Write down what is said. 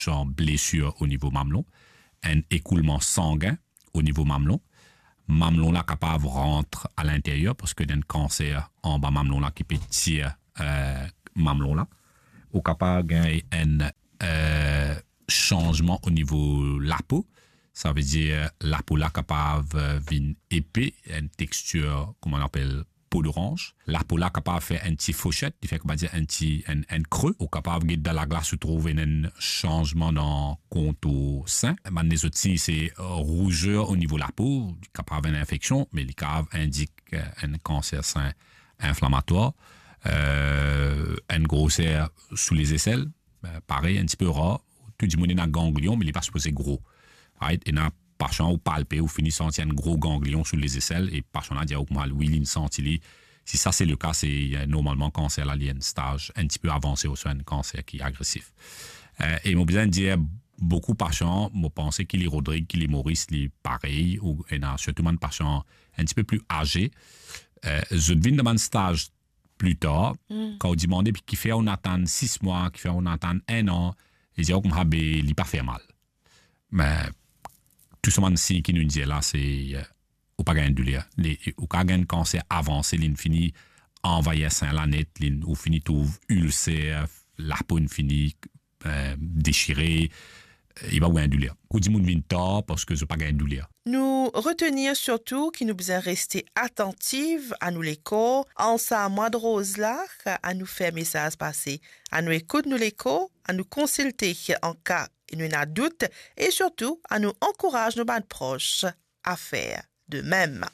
genre blessure au niveau mamelon, un écoulement sanguin au niveau mamelon. Mamelon là capable rentre à l'intérieur parce que y a un cancer en bas mamelon là qui peut tirer mamelon là. Ou capable un changement au niveau la peau. Ça veut dire la peau là capable d'une épais, une texture, comment on appelle, peau d'orange. La peau là capable de faire un petit fauchette, il fait qu'on va dire un creux. Ou capable de dans la glace se trouve un changement dans contour sein. Mais les autres signes, c'est rougeur au niveau de la peau, capable d'une infection, mais les caves indiquent un cancer sein inflammatoire. Une grosseur sous les aisselles, pareil, un petit peu rare. Tout le monde a un ganglion, mais il n'est pas supposé gros. Right? Et là, par chance, ou palper, ou finit sentir un gros ganglion sous les aisselles, et par chance, dire, oui, il senti. Si ça, c'est le cas, c'est normalement cancer, là, il y a un stage un petit peu avancé au sein d'un cancer qui est agressif. Et mon besoin de dire, beaucoup par chance, je pense qu'il est Rodrigue, qu'il est Maurice, il est pareil, ou surtout, par chance, un petit peu plus âgé. Je devine dans un stage plus tard, quand on demande, puis qui fait, on attend 6 mois, qui fait, on attend 1 an, et dire, il n'a pas fait mal. Mais, tout ce monde qui nous dit là, c'est ou pas gagner du lait. Ou pas gagner cancer avancé, il finit envahir sein la net, ou finit tout ulcère, la peau finit déchirée, il va gagner du lait. Ou dit mon vient tard parce que je pas gagner du lait. Nous retenir surtout qu'il nous besoin rester attentifs à nous l'écho, en ça mois de rose là, à nous faire message passer, à nous écouter nous l'écho, à nous consulter en cas il y a doute et surtout à nous encourager nos bandes proches à faire de même.